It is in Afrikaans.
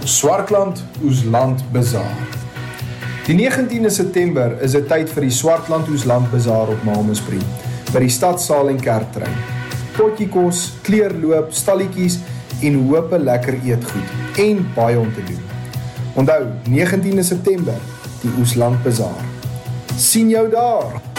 Swartland Oesland Bazaar. Die 19de September is 'n tyd vir die Swartland Oesland Bazaar op Malmesbury, by die Stadsaal en Kerktrein. Potjiekos, kleurloop, stalletjies en hoope lekker eetgoed en baie om te doen. Onthou, 19de September, die Oesland Bazaar. Sien jou daar!